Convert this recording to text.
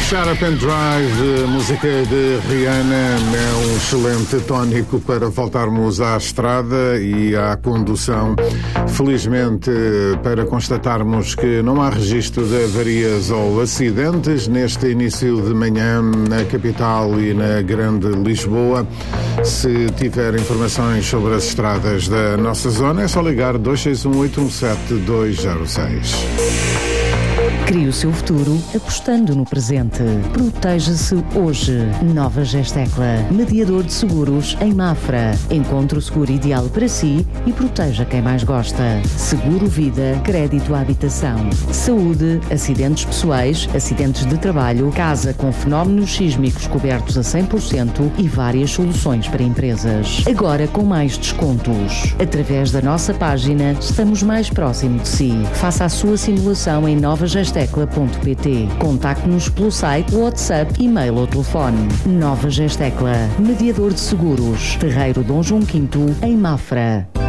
Shut Up and Drive, música de Rihanna, é um excelente tónico para voltarmos à estrada e à condução. Felizmente, para constatarmos que não há registro de avarias ou acidentes neste início de manhã na capital e na Grande Lisboa. Se tiver informações sobre as estradas da nossa zona, é só ligar 261-817-206. Crie o seu futuro apostando no presente. Proteja-se hoje. Nova Gestecla, mediador de seguros em Mafra. Encontre o seguro ideal para si e proteja quem mais gosta. Seguro vida, crédito à habitação, saúde, acidentes pessoais, acidentes de trabalho, casa com fenómenos sísmicos cobertos a 100% e várias soluções para empresas. Agora com mais descontos. Através da nossa página, estamos mais próximo de si. Faça a sua simulação em novagestecla.pt. Contacte-nos pelo site, WhatsApp, e-mail ou telefone. Nova Gestecla, mediador de seguros. Terreiro Dom João V, em Mafra.